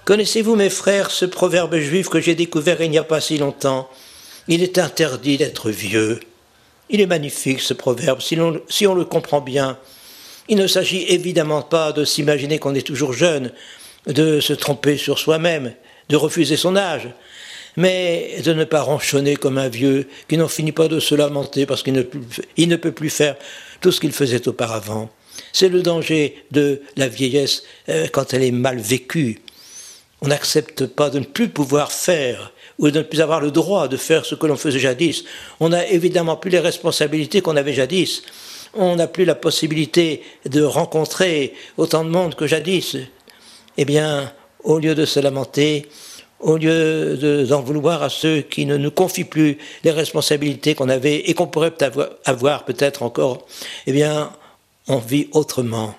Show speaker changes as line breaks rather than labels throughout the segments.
Connaissez-vous, mes frères, ce proverbe juif que j'ai découvert il n'y a pas si longtemps? Il est interdit d'être vieux. Il est magnifique, ce proverbe, si on le comprend bien. Il ne s'agit évidemment pas de s'imaginer qu'on est toujours jeune, de se tromper sur soi-même, de refuser son âge, mais de ne pas ronchonner comme un vieux qui n'en finit pas de se lamenter parce qu'il ne peut plus faire tout ce qu'il faisait auparavant. C'est le danger de la vieillesse quand elle est mal vécue. On n'accepte pas de ne plus pouvoir faire ou de ne plus avoir le droit de faire ce que l'on faisait jadis. On n'a évidemment plus les responsabilités qu'on avait jadis. On n'a plus la possibilité de rencontrer autant de monde que jadis. Eh bien, au lieu de se lamenter, au lieu d'en vouloir à ceux qui ne nous confient plus les responsabilités qu'on avait et qu'on pourrait avoir peut-être encore, eh bien, on vit autrement.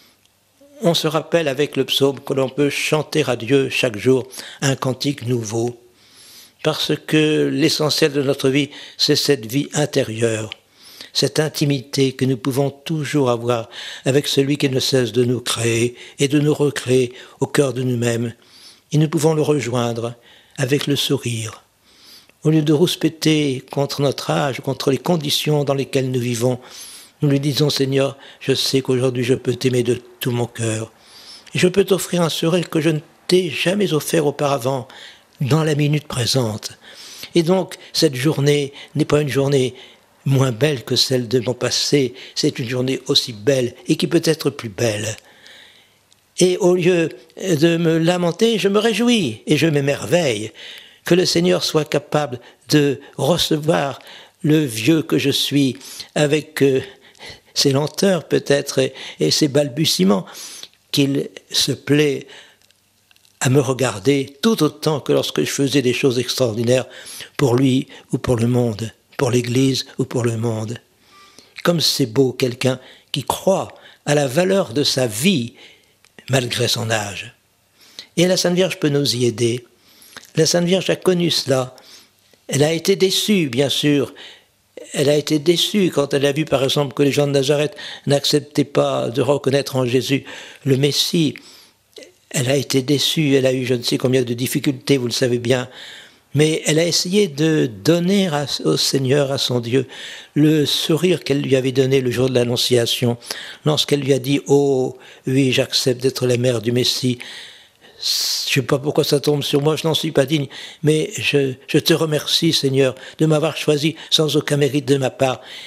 On se rappelle avec le psaume que l'on peut chanter à Dieu chaque jour un cantique nouveau, parce que l'essentiel de notre vie, c'est cette vie intérieure, cette intimité que nous pouvons toujours avoir avec celui qui ne cesse de nous créer et de nous recréer au cœur de nous-mêmes. Et nous pouvons le rejoindre avec le sourire. Au lieu de rouspéter contre notre âge, contre les conditions dans lesquelles nous vivons, nous lui disons, Seigneur, je sais qu'aujourd'hui je peux t'aimer de tout mon cœur. Et je peux t'offrir un sourire que je ne t'ai jamais offert auparavant, dans la minute présente. Et donc, cette journée n'est pas une journée moins belle que celle de mon passé, c'est une journée aussi belle et qui peut être plus belle. Et au lieu de me lamenter, je me réjouis et je m'émerveille que le Seigneur soit capable de recevoir le vieux que je suis avec ses lenteurs peut-être et ses balbutiements, qu'il se plaît à me regarder tout autant que lorsque je faisais des choses extraordinaires pour lui ou pour le monde, pour l'Église ou pour le monde. Comme c'est beau quelqu'un qui croit à la valeur de sa vie malgré son âge. Et la Sainte Vierge peut nous y aider. La Sainte Vierge a connu cela. Elle a été déçue, bien sûr. Elle a été déçue quand elle a vu, par exemple, que les gens de Nazareth n'acceptaient pas de reconnaître en Jésus le Messie. Elle a été déçue, elle a eu je ne sais combien de difficultés, vous le savez bien. Mais elle a essayé de donner au Seigneur, à son Dieu, le sourire qu'elle lui avait donné le jour de l'Annonciation, lorsqu'elle lui a dit « Oh, oui, j'accepte d'être la mère du Messie. Je ne sais pas pourquoi ça tombe sur moi, je n'en suis pas digne, mais je te remercie, Seigneur, de m'avoir choisi sans aucun mérite de ma part.